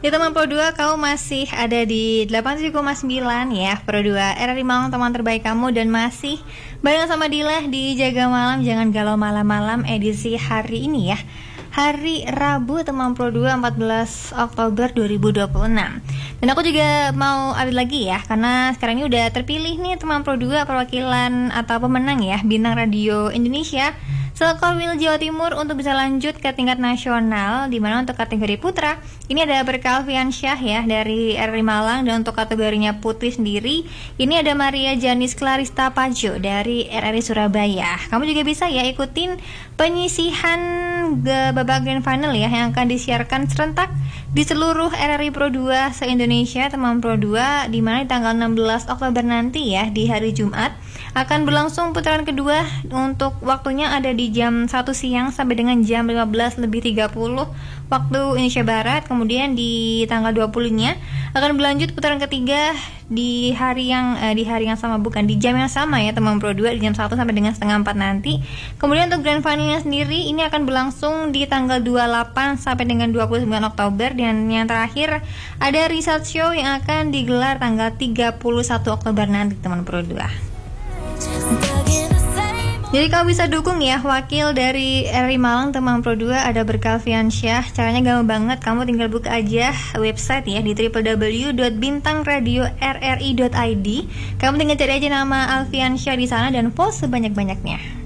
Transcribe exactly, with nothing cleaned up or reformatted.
Di teman Pro dua, kamu masih ada di delapan puluh tujuh koma sembilan ya, Pro dua R R I Malang, teman terbaik kamu. Dan masih bareng sama Dila di Jaga Malam, Jangan Galau Malam-Malam edisi hari ini ya, hari Rabu teman Pro dua, empat belas Oktober dua ribu dua puluh enam. Dan aku juga mau update lagi ya, karena sekarang ini udah terpilih nih teman Pro dua perwakilan atau pemenang ya Bintang Radio Indonesia Selkorwil Jawa Timur untuk bisa lanjut ke tingkat nasional, di mana untuk kategori putra ini ada Berkah Alfiansyah ya dari R R I Malang, dan untuk kategorinya putri sendiri ini ada Maria Janis Clarista Pajo dari R R I Surabaya. Kamu juga bisa ya ikutin penyisihan ke babak grand final ya yang akan disiarkan serentak di seluruh R R I Pro dua se-Indonesia teman Pro dua, di mana di tanggal enam belas Oktober nanti ya, di hari Jumat akan berlangsung putaran kedua. Untuk waktunya ada di jam satu siang sampai dengan jam lima belas lebih tiga puluh waktu Indonesia Barat. Kemudian di tanggal dua puluh-nya akan berlanjut putaran ketiga di hari yang eh, di hari yang sama, bukan di jam yang sama ya teman Pro dua, di jam satu sampai dengan setengah empat nanti. Kemudian untuk grand finalnya sendiri ini akan berlangsung di tanggal dua puluh delapan sampai dengan dua puluh sembilan Oktober, dan yang terakhir ada result show yang akan digelar tanggal tiga puluh satu Oktober nanti teman Pro dua. Jadi kamu bisa dukung ya wakil dari R R I Malang teman Pro dua, ada Berkah Alfiansyah. Caranya gampang banget, kamu tinggal buka aja website ya di w w w dot bintang radio r r i dot i d. Kamu tinggal cari aja nama Alfiansyah di sana dan post sebanyak-banyaknya.